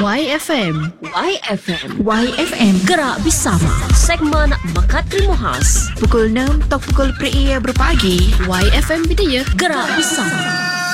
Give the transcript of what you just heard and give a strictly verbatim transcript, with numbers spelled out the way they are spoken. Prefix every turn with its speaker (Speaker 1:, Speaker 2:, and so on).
Speaker 1: Y F M.
Speaker 2: Y F M.
Speaker 1: Y F M.
Speaker 2: Gerak bersama. Segmen Mekat Ilmu Khas.
Speaker 1: Pukul enam atau pukul per ia berpagi. Y F M Bidaya.
Speaker 2: Gerak bersama.